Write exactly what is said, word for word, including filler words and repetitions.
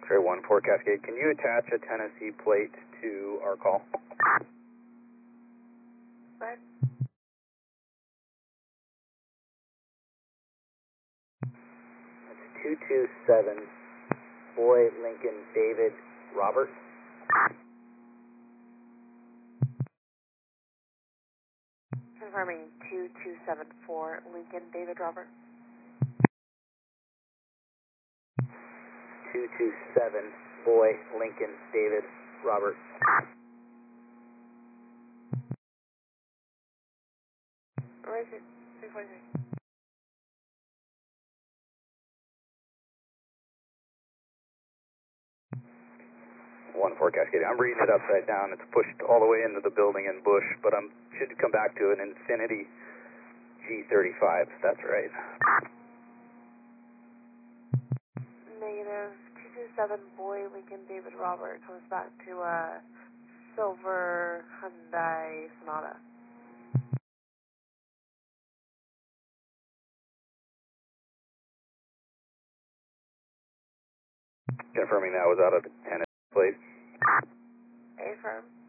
X-ray one four Cascade, can you attach a Tennessee plate to our call? What? It's two two seven, Boy, Lincoln, David, Robert. Confirming two two seven four, Lincoln, David, Robert. two two seven, Boy, Lincoln, David, Robert. Where is it? three four three. one four Cascade. I'm reading it upside down. It's pushed all the way into the building in Bush, but I'm should come back to an Infinity G thirty-five. That's right. Negative two two seven, Boy, Lincoln, David, Robert. Comes back to a silver Hyundai Sonata. Confirming that was out of the Tennessee plate. Affirm.